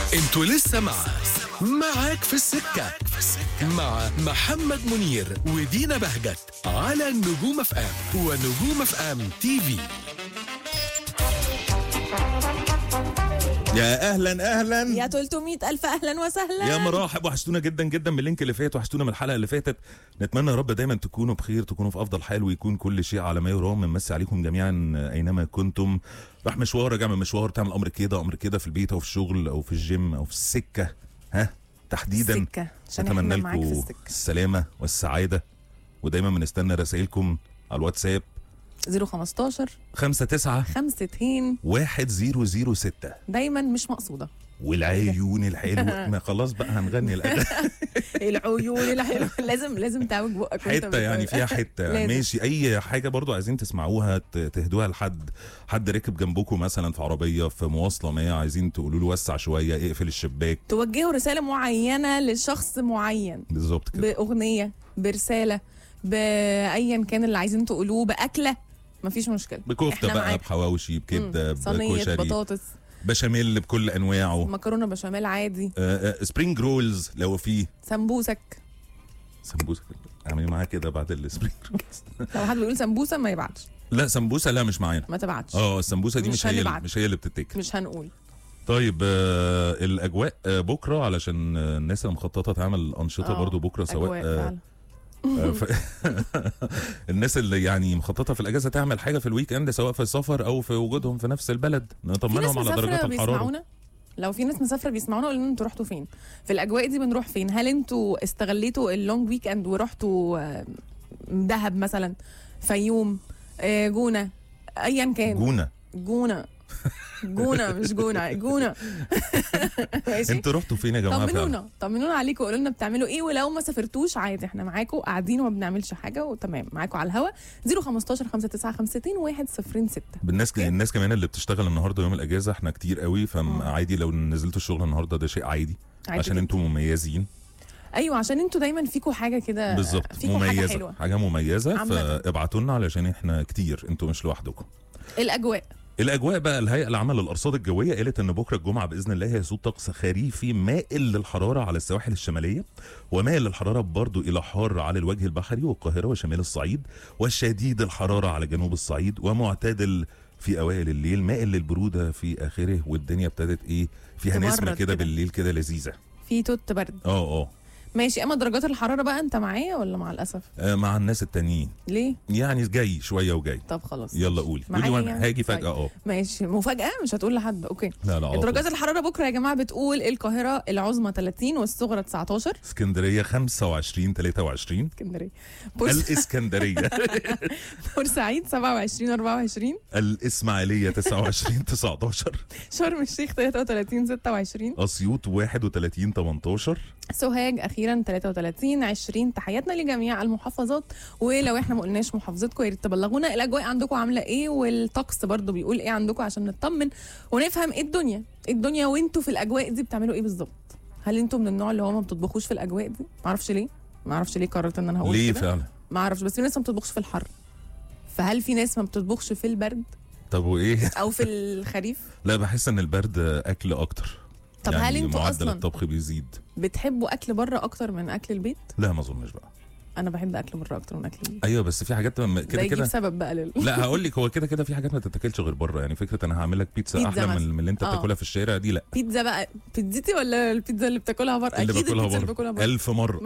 انتوا لسه معاك في السكة مع محمد منير ودينا بهجت على النجوم اف ام ونجوم اف ام تي في. يا اهلا يا 300,000 اهلا وسهلا يا مرحب. وحشتونا جدا جدا من اللينك اللي فات، وحشتونا من الحلقه اللي فاتت. نتمنى يا رب دايما تكونوا بخير، تكونوا في افضل حال، ويكون كل شيء على ما يرام. نمسي عليكم جميعا اينما كنتم. راح مشوار، راجع من مشوار، تعمل امر كده في البيت او في الشغل او في الجيم او في السكه، تحديدا السكة، عشان نتمنى احنا معاك في لكم السكة. السلامه والسعاده، ودايما بنستنى رسائلكم على الواتساب 015 59 52 1006. دايما مش مقصودة. والعيون الحلوه. ما خلاص بقى هنغني الاغاني. العيون الحلوة لازم تعوج بقك وانت حته يعني فيها حته لازم. ماشي. اي حاجه برضو عايزين تسمعوها تهدوها لحد ركب جنبكم مثلا في عربيه، في مواصله، ما عايزين تقولوا له وسع شويه، اقفل الشباك. توجهوا رسالة معينة لشخص معين، بالظبط كده. بأغنية، برسالة، بأيا كان اللي عايزين تقولوه، بأكلة، مفيش مشكلة. بكفته إحنا بقى، معاك. بحواوشي، بكبده، صينية بكشري، بطاطس، بشاميل بكل انواعه، مكرونة بشاميل عادي، سبرينج رولز لو فيه سمبوسك. سمبوسه. اعملي معاها كده بعد السبرينج رولز. لو حد بيقول سمبوسة ما يبعتش، لا سمبوسه لا، مش معانا. ما تبعتش. السمبوسه دي مش هنبعت. مش هي اللي بتتاكل. مش هنقول. طيب الاجواء بكره، علشان الناس اللي مخططه تعمل انشطه برضو بكره، سواء فعلا. الناس اللي يعني مخططه في الاجازه تعمل حاجه في الويك اند، سواء في السفر او في وجودهم في نفس البلد، نطمنهم على درجات الحراره. لو في ناس مسافره بيسمعونا، قولوا لنا انتوا رحتوا فين في الاجواء دي، بنروح فين؟ هل انتوا استغليتوا اللونج ويك اند ورحتوا دهب مثلا، فيوم، جونه، ايا كان؟ جونه مش جونه. ماشي. انتوا رحتوا فين يا جماعه؟ طمنونا عليكم، قولوا لنا بتعملوا ايه، ولو ما سافرتوش عادي احنا معاكم قاعدين وما بنعملش حاجه وتمام معاكم على الهوا. 015 59 106. الناس كمان اللي بتشتغل النهارده يوم الاجازه، احنا كتير قوي، فعادي لو نزلتوا الشغل النهارده، ده شيء عادي عشان انتوا مميزين. ايوه، عشان انتوا دايما فيكوا حاجه كده بالظبط، مميزه، حاجه مميزه، فابعتوا لنا علشان احنا كتير، انتوا مش لوحدكم. الاجواء بقى، الهيئه العامه للارصاد الجويه قالت ان بكره الجمعه باذن الله هيسود طقس خريفي مائل للحراره على السواحل الشماليه، ومائل للحراره برضو الى حار على الوجه البحري والقاهره وشمال الصعيد، وشديد الحراره على جنوب الصعيد، ومعتدل في اوائل الليل، مائل للبروده في اخره، والدنيا ابتدت فيها نسمه كده بالليل كده لذيذه، في توت برد. ماشي. اما درجات الحراره بقى، انت معايا ولا مع الاسف؟ مع الناس التانيين. ليه؟ يعني جاي شويه وجاي. طب خلاص، يلا قولي وانا يعني هاجي فجاه. ماشي، مفاجاه مش هتقول لحد. اوكي. لا درجات الحراره بكره يا جماعه بتقول: القاهره العظمى 30 والصغرى 19، اسكندريه 25 23، اسكندريه الاسكندريه بورسعيد 27 24، الاسماعيليه 29 19، شرم الشيخ 33 26، اسيوط 31 18، سوهاج اخيرا 33 20. تحياتنا لجميع المحافظات، ولو احنا ما قلناش محافظتكم يا ريت تبلغونا الاجواء عندكم عامله ايه، والطقس برضو بيقول ايه عندكم، عشان نطمن ونفهم ايه الدنيا وانتوا في الاجواء دي بتعملوا ايه بالظبط. هل انتوا من النوع اللي هو ما بتطبخوش في الاجواء دي؟ ما اعرفش ليه قررت ان انا هقول ليه كده. فعلا ما اعرفش، بس في ناس ما بتطبخش في الحر، فهل في ناس ما بتطبخش في البرد؟ طب وايه؟ او في الخريف؟ لا، بحس ان البرد اكل اكتر. طب يعني هل انتوا معدل اصلا الطبخ بيزيد؟ بتحبوا اكل بره اكتر من اكل البيت؟ لا ما اظنش بقى. انا بحب اكل بره اكتر من اكل البيت. ايوه، بس في حاجات كده يجيب سبب بقى لا هقول لك، هو كده في حاجات ما تتاكلش غير بره. يعني فكره انا هعمل لك بيتزا احلى من اللي انت بتاكلها في الشارع دي، لا. بيتزا بقى بيتزتي ولا البيتزا اللي بتاكلها بره؟ اللي اكيد باكلها البيتزا اللي باكلها بره 1000 مره.